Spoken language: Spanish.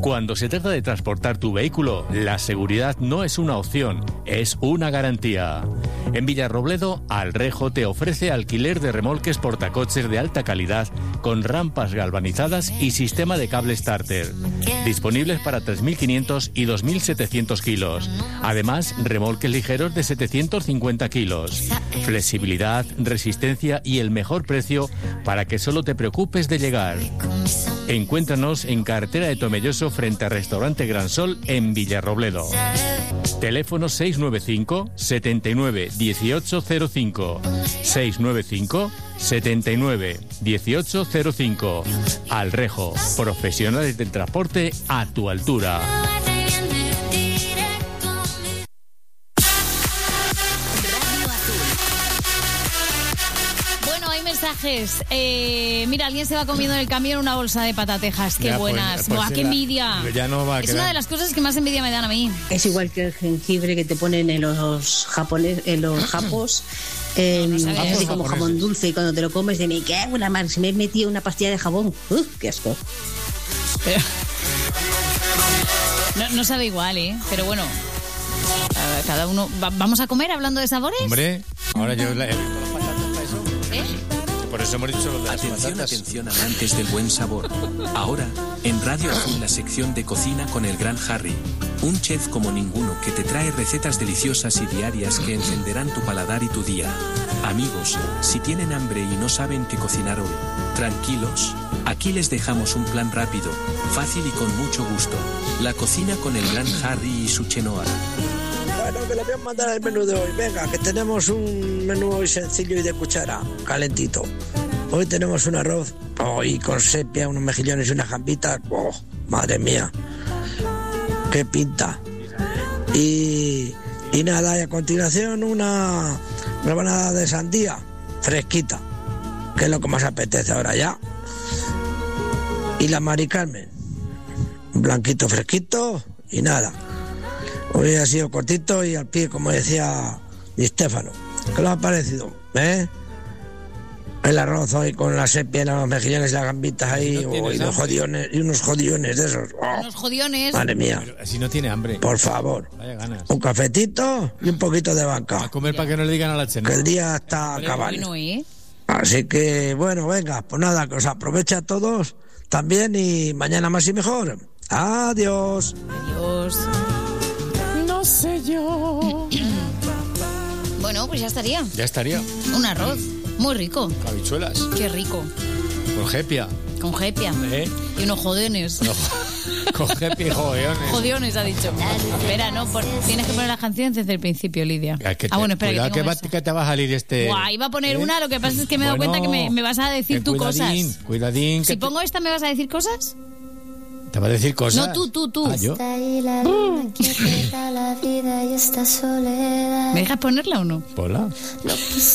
Cuando se trata de transportar tu vehículo, la seguridad no es una opción, es una garantía. En Villarrobledo, Alrejo te ofrece alquiler de remolques portacoches de alta calidad con rampas galvanizadas y sistema de cable starter. Disponibles para 3.500 y 2.700 kilos. Además, remolques ligeros de 750 kilos. Flexibilidad, resistencia y el mejor precio para que solo te preocupes de llegar. Encuéntranos en carretera de Tomelloso frente al restaurante Gran Sol en Villarrobledo. Teléfono 695 79 1805. 695 79 1805. Alrejo, profesionales del transporte a tu altura. Mensajes. Mira, alguien se va comiendo en el camión una bolsa de patatejas. Qué ya, buenas. Pues ¡Buah, qué envidia! Ya no va a es quedar. una de las cosas que más envidia me dan a mí. Es igual que el jengibre que te ponen en los japos. Así como jamón dulce, y cuando te lo comes de me cago en la mar, se me he metido una pastilla de jabón. ¡Qué asco! No sabe igual, pero bueno. Cada uno. ¿Vamos a comer hablando de sabores? Hombre, ahora yo he visto las patatas para eso. Por eso hemos dicho lo de las patatas. Atención, amantes del buen sabor. Ahora, en Radio Azul, la sección de cocina con el gran Harry. Un chef como ninguno que te trae recetas deliciosas y diarias que encenderán tu paladar y tu día. Amigos, si tienen hambre y no saben qué cocinar hoy, tranquilos. Aquí les dejamos un plan rápido, fácil y con mucho gusto. La cocina con el gran Harry y su Chenoa. Bueno, que le voy a mandar el menú de hoy. Venga, que tenemos un menú hoy sencillo y de cuchara, calentito. Hoy tenemos un arroz, y con sepia, unos mejillones y unas gambitas. ¡Oh, madre mía! ¡Qué pinta! Y nada, y a continuación una rebanada de sandía fresquita, que es lo que más apetece ahora ya. Y la Mari Carmen, un blanquito fresquito y nada. Hoy ha sido cortito y al pie, como decía Di Stéfano. ¿Qué le ha parecido? El arroz hoy con la sepia, los mejillones y las gambitas ahí, y unos jodiones de esos. Oh, unos jodiones. Madre mía. Pero así no tiene hambre. Por favor. Vaya ganas. Un cafetito y un poquito de banca. A comer para que no le digan a la Chenoa. Que el día está acabando. Bueno, Así que, bueno, venga, pues nada, que os aproveche a todos también y mañana más y mejor. Adiós. Adiós. No sé yo. Bueno, pues ya estaría. Ya estaría. Un arroz. Muy rico. Habichuelas. Qué rico. Con jepia. Con jepia. Y unos jodones. No, con jepia y jodeones. Jodiones, ha dicho. Espera, no, tienes que poner las canciones desde el principio, Lidia. Bueno, espera. Cuidado que te va a salir este... Guau, iba a poner una, lo que pasa es que me he dado cuenta que me vas a decir tú cuidadín, cosas. Cuidadín. Si pongo esta, ¿me vas a decir cosas? ¿Te va a decir cosas? No, tú. Ah, ¿yo? ¿Me dejas ponerla o no? Hola.